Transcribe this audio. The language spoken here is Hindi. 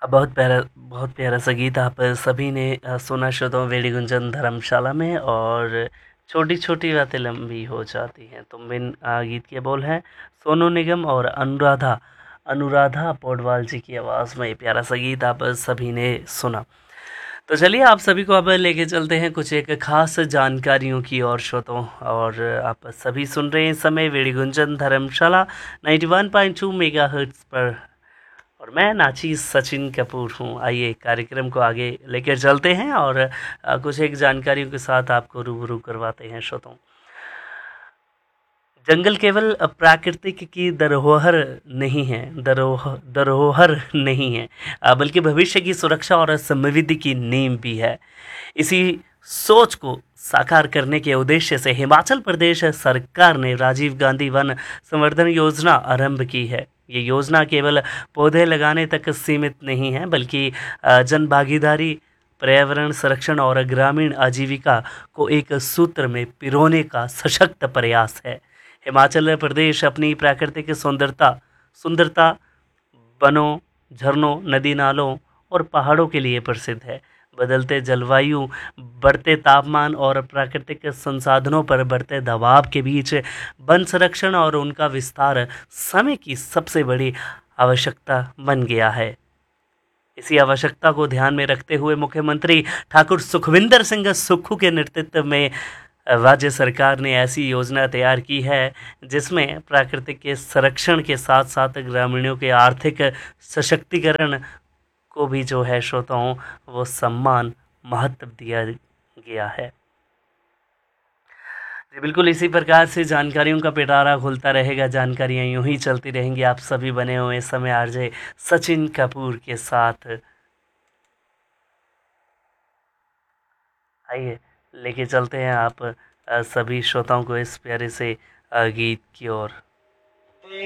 बहुत प्यारा सा गीत आप सभी ने सुना श्रोताओं वेड़ी गुंजन धर्मशाला में। और छोटी छोटी बातें लंबी हो जाती हैं तुम बिन गीत के बोल हैं सोनू निगम और अनुराधा अनुराधा पौडवाल जी की आवाज़ में ये प्यारा सा गीत आप सभी ने सुना। तो चलिए आप सभी को अब लेके चलते हैं कुछ एक खास जानकारियों की और श्रोताओं। और आप सभी सुन रहे हैं इस समय वेड़ी गुंजन धर्मशाला 91.2 मेगाहर्ट्ज़ पर। और मैं नाची सचिन कपूर हूँ। आइए कार्यक्रम को आगे लेकर चलते हैं और कुछ एक जानकारियों के साथ आपको रूबरू करवाते हैं श्रोताओं। जंगल केवल प्राकृतिक की धरोहर नहीं है धरोहर नहीं है, बल्कि भविष्य की सुरक्षा और समृद्धि की नींव भी है। इसी सोच को साकार करने के उद्देश्य से हिमाचल प्रदेश सरकार ने राजीव गांधी वन संवर्धन योजना आरंभ की है। ये योजना केवल पौधे लगाने तक सीमित नहीं है, बल्कि जन भागीदारी, पर्यावरण संरक्षण और ग्रामीण आजीविका को एक सूत्र में पिरोने का सशक्त प्रयास है। हिमाचल प्रदेश अपनी प्राकृतिक सुंदरता, वनों, झरनों, नदी नालों और पहाड़ों के लिए प्रसिद्ध है। बदलते जलवायु, बढ़ते तापमान और प्राकृतिक संसाधनों पर बढ़ते दबाव के बीच वन संरक्षण और उनका विस्तार समय की सबसे बड़ी आवश्यकता बन गया है। इसी आवश्यकता को ध्यान में रखते हुए मुख्यमंत्री ठाकुर सुखविंदर सिंह सुक्खू के नेतृत्व में राज्य सरकार ने ऐसी योजना तैयार की है जिसमें प्राकृतिक के संरक्षण के साथ साथ ग्रामीणों के आर्थिक सशक्तिकरण को भी जो है श्रोताओं वो सम्मान महत्व दिया गया है। जी बिल्कुल, इसी प्रकार से जानकारियों का पिटारा खुलता रहेगा, जानकारियाँ यूं ही चलती रहेंगी। आप सभी बने हुए इस समय आरजे सचिन कपूर के साथ। आइए लेके चलते हैं आप सभी श्रोताओं को इस प्यारे से गीत की ओर।